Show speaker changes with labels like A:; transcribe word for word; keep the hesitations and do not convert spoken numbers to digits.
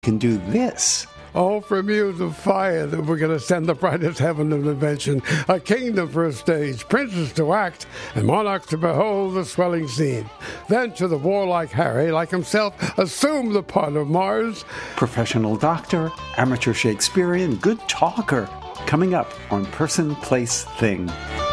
A: can do this.
B: Oh, from you the fire that we're going to send the brightest heaven of invention, a kingdom for a stage, princes to act, and monarchs to behold the swelling scene. Then to the warlike Harry, like himself, assume the part of Mars.
A: Professional doctor, amateur Shakespearean, good talker, coming up on Person, Place, Thing.